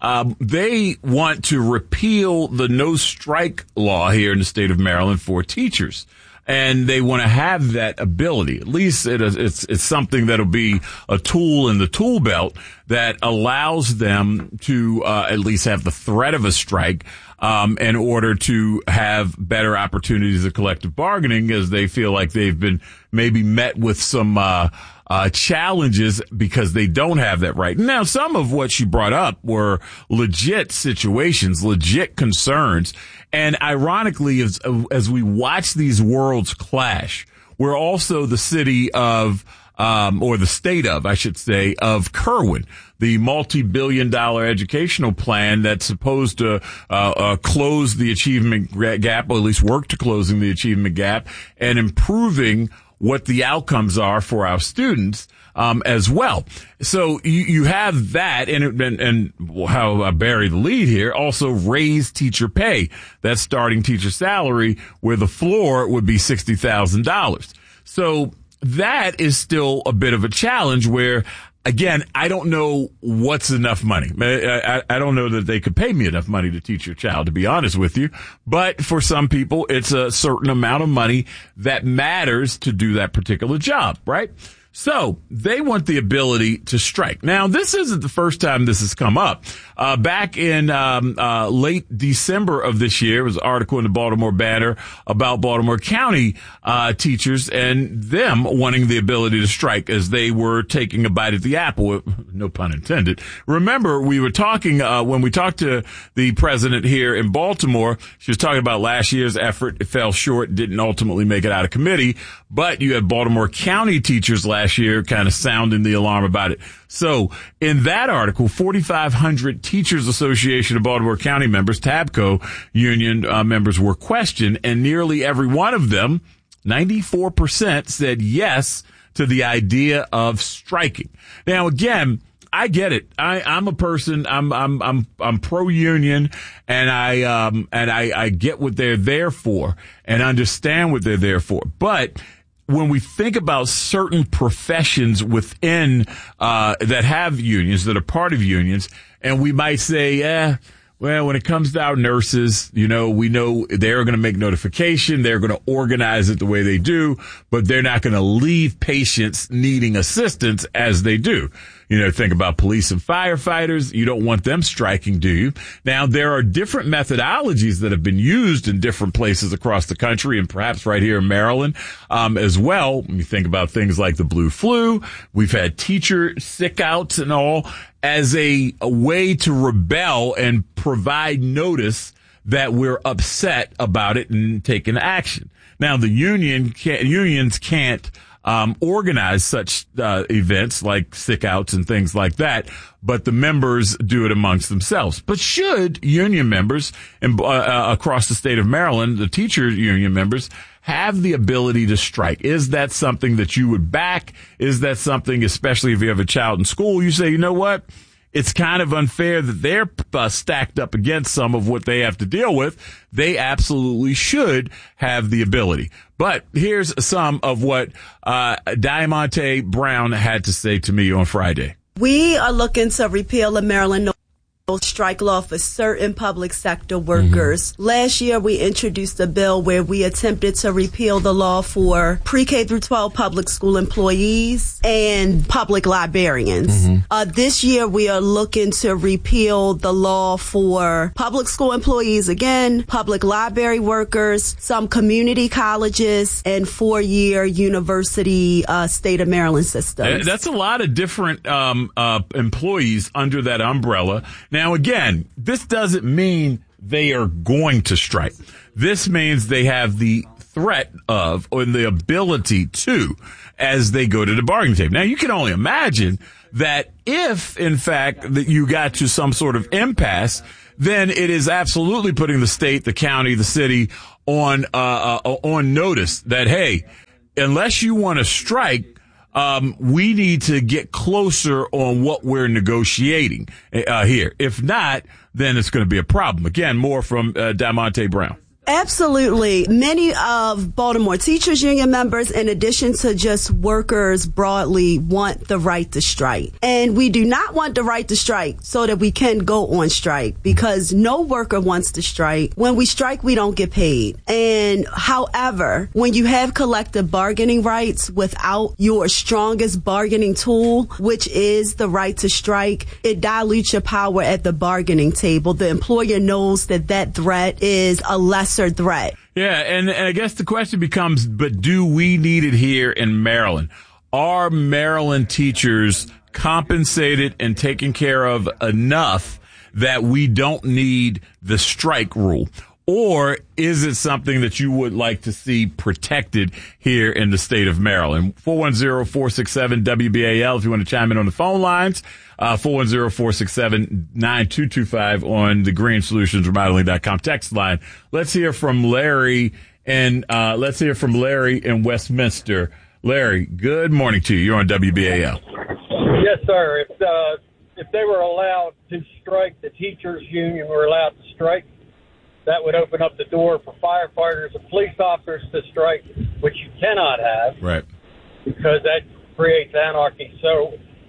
they want to repeal the no strike law here in the state of Maryland for teachers. And they want to have that ability. At least it's something that'll be a tool in the tool belt that allows them to at least have the threat of a strike in order to have better opportunities of collective bargaining, as they feel like they've been maybe met with some challenges because they don't have that right. Now, some of what she brought up were legit situations, legit concerns. And ironically, as we watch these worlds clash, we're also the city of, or the state of, I should say, of Kerwin, the multi-billion-dollar educational plan that's supposed to close the achievement gap, or at least work to closing the achievement gap and improving what the outcomes are for our students as well. So you have that, and how I bury the lead here, also raise teacher pay. That's starting teacher salary, where the floor would be $60,000. So that is still a bit of a challenge where, again, I don't know what's enough money. I don't know that they could pay me enough money to teach your child, to be honest with you. But for some people, it's a certain amount of money that matters to do that particular job, right? So they want the ability to strike. Now, this isn't the first time this has come up. Back in late December of this year, there was an article in the Baltimore Banner about Baltimore County teachers and them wanting the ability to strike as they were taking a bite at the apple, no pun intended. Remember, we were talking when we talked to the president here in Baltimore, she was talking about last year's effort. It fell short, didn't ultimately make it out of committee, but you had Baltimore County teachers last year kind of sounding the alarm about it. So in that article, 4,500 Teachers Association of Baltimore County members, TABCO union members, were questioned, and nearly every one of them, 94%, said yes to the idea of striking. Now, again, I get it. I'm a person. I'm pro-union, and I get what they're there for and understand what they're there for. But when we think about certain professions within that have unions, that are part of unions, and we might say, well, when it comes to our nurses, we know they're going to make notification, they're going to organize it the way they do, but they're not going to leave patients needing assistance as they do. Think about police and firefighters. You don't want them striking, do you? Now, there are different methodologies that have been used in different places across the country and perhaps right here in Maryland as well. When you think about things like the blue flu, we've had teacher sick outs and all as a way to rebel and provide notice that we're upset about it and taking action. Now, the unions can't organize such events like sick outs and things like that, but the members do it amongst themselves. But should union members across the state of Maryland, the teacher union members, have the ability to strike? Is that something that you would back? Is that something, especially if you have a child in school, you say, you know what? It's kind of unfair that they're stacked up against some of what they have to deal with. They absolutely should have the ability. But here's some of what Diamante Brown had to say to me on Friday. We are looking to repeal the Maryland strike law for certain public sector workers. Mm-hmm. Last year, we introduced a bill where we attempted to repeal the law for pre-K through 12 public school employees and public librarians. Mm-hmm. This year, we are looking to repeal the law for public school employees again, public library workers, some community colleges, and 4-year university state of Maryland systems. That's a lot of different employees under that umbrella. Now, again, this doesn't mean they are going to strike. This means they have the threat of or the ability to as they go to the bargaining table. Now, you can only imagine that if, in fact, that you got to some sort of impasse, then it is absolutely putting the state, the county, the city on notice that, hey, unless you want to strike, we need to get closer on what we're negotiating here. If not, then it's going to be a problem. Again, more from Diamante Brown. Absolutely. Many of Baltimore teachers union members, in addition to just workers broadly, want the right to strike. And we do not want the right to strike so that we can go on strike, because no worker wants to strike. When we strike, we don't get paid. And however, when you have collective bargaining rights without your strongest bargaining tool, which is the right to strike, it dilutes your power at the bargaining table. The employer knows that that threat is a lesser threat. Yeah, and I guess the question becomes, but do we need it here in Maryland? Are Maryland teachers compensated and taken care of enough that we don't need the strike rule? Or is it something that you would like to see protected here in the state of Maryland? 410-467-WBAL if you want to chime in on the phone lines. 410-467-9225 on the greensolutions.remodeling.com text line. Let's hear from Larry in Westminster. Larry, good morning to you. You're on WBAL. Yes, sir. If they were allowed to strike, the teachers union were allowed to strike, that would open up the door for firefighters and police officers to strike, which you cannot have. Right. Because that creates anarchy. So,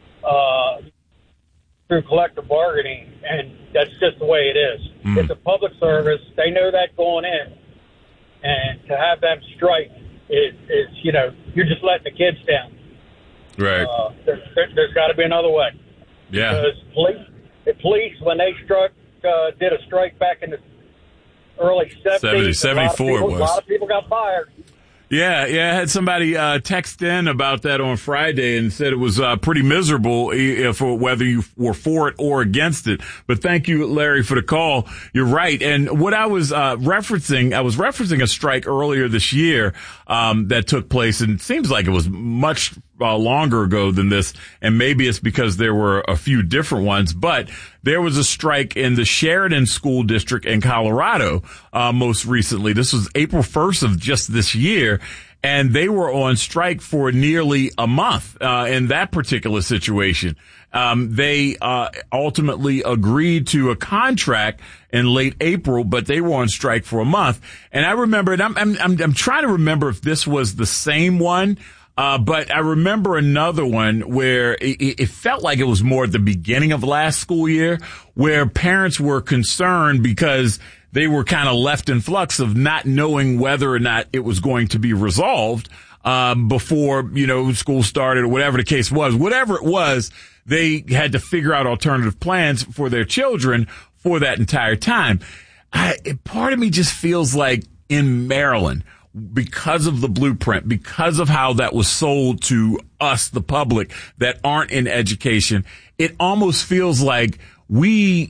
through collective bargaining, and that's just the way it is. Mm. It's a public service. They know that going in. And to have them strike is you're just letting the kids down. Right. There's got to be another way. Yeah. Because police, when they did a strike back in the early 70s. 74 a lot of people got fired. Yeah, I had somebody text in about that on Friday and said it was pretty miserable for whether you were for it or against it. But thank you, Larry, for the call. You're right. And what I was referencing a strike earlier this year that took place, and it seems like it was much longer ago than this, and maybe it's because there were a few different ones, but there was a strike in the Sheridan School District in Colorado most recently. This was April 1st of just this year, and they were on strike for nearly a month in that particular situation. They ultimately agreed to a contract in late April, but they were on strike for a month. And I remember, and I'm trying to remember if this was the same one. But I remember another one where it felt like it was more at the beginning of last school year, where parents were concerned because they were kind of left in flux of not knowing whether or not it was going to be resolved. before, school started or whatever the case was. Whatever it was, they had to figure out alternative plans for their children for that entire time. Part of me just feels like in Maryland, because of the blueprint, because of how that was sold to us, the public, that aren't in education, it almost feels like we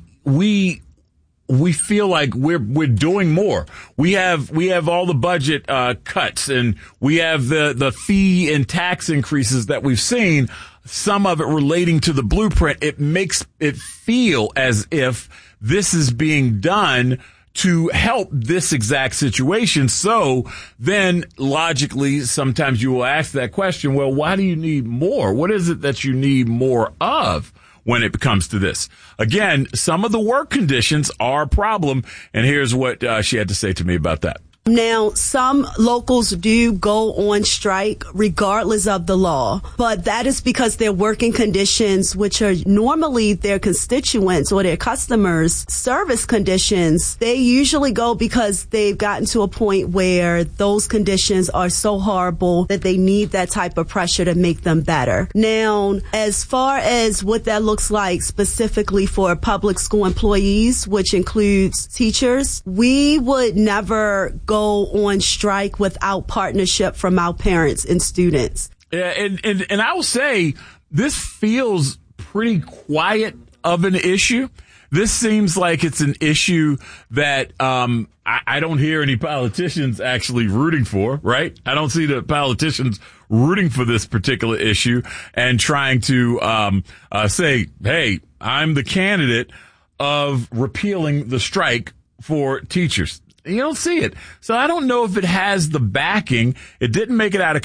feel like we're doing more. We have all the budget cuts, and we have the fee and tax increases that we've seen, some of it relating to the blueprint. It makes it feel as if this is being done to help this exact situation. So then logically, sometimes you will ask that question, well, why do you need more? What is it that you need more of when it comes to this? Again, some of the work conditions are a problem. And here's what she had to say to me about that. Now, some locals do go on strike regardless of the law, but that is because their working conditions, which are normally their constituents or their customers' service conditions, they usually go because they've gotten to a point where those conditions are so horrible that they need that type of pressure to make them better. Now, as far as what that looks like specifically for public school employees, which includes teachers, we would never go on strike without partnership from our parents and students. Yeah, and I will say this feels pretty quiet of an issue. This seems like it's an issue that I don't hear any politicians actually rooting for, right? I don't see the politicians rooting for this particular issue and trying to say, hey, I'm the candidate of repealing the strike for teachers. You don't see it. So I don't know if it has the backing. It didn't make it out of